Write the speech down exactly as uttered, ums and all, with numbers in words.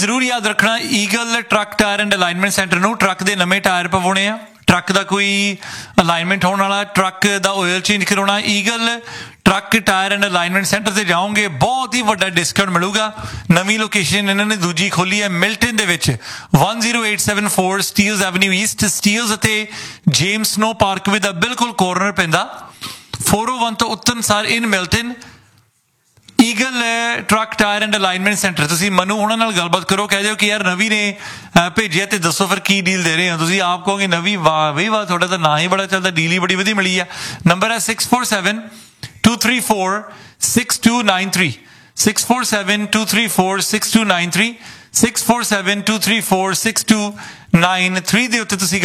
ਜ਼ਰੂਰ ਯਾਦ ਰੱਖਣਾ, eagle truck tyre and alignment centre ਨੂੰ ਟਰੱਕ ਦੇ ਨਵੇਂ ਟਾਇਰ ਪਵਾਉਣੇ ਆ, ਟਰੱਕ ਦਾ ਕੋਈ ਅਲਾਈਨਮੈਂਟ ਹੋਣ ਵਾਲਾ, ਟਰੱਕ ਦਾ ਆਇਲ ਚੇਂਜ ਕਰਾਉਣਾ, eagle truck tyre and alignment centre ਤੇ ਜਾਓਗੇ ਬਹੁਤ ਹੀ ਵੱਡਾ ਡਿਸਕਾਊਂਟ ਮਿਲੂਗਾ। ਨਵੀਂ ਲੋਕੇਸ਼ਨ ਇਹਨਾਂ ਨੇ ਦੂਜੀ ਖੋਲੀ ਹੈ ਮਿਲਟਨ ਦੇ ਵਿੱਚ, one zero eight seven four Steeles avenue East, Steeles ਅਤੇ ਜੇਮਸ ਸਨੋ ਪਾਰਕਵੇ ਦਾ ਬਿਲਕੁਲ ਕੋਰਨਰ ਪੈਂਦਾ। four oh one ਤੋਂ ਉਤਰਨ ਸਾਰ ਇਨ Milton eagle truck tyre and alignment centre. ਤੁਸੀਂ ਮਨੂ ਉਹਨਾਂ ਨਾਲ ਗੱਲਬਾਤ ਕਰੋ, ਕਹਿ ਦਿਓ ਕਿ ਯਾਰ ਨਵੀ ਨੇ ਭੇਜਿਆ ਤੇ ਦੱਸੋ ਫਿਰ ਕੀ ਡੀਲ ਦੇ ਰਹੇ ਹੋ। ਤੁਸੀਂ ਆਪ ਕਹੋਗੇ ਨਵੀ ਵਾਹ ਬਈ ਵਾਹ, ਤੁਹਾਡਾ ਤਾਂ ਨਾਂ ਹੀ ਬੜਾ ਚੱਲਦਾ, ਡੀਲ ਹੀ ਬੜੀ ਵਧੀਆ ਮਿਲੀ ਆ। ਨੰਬਰ ਹੈ six four seven two three four six two nine three, six four seven two three four six two nine three, six four seven two three four six two nine three ਦੇ ਉੱਤੇ ਤੁਸੀਂ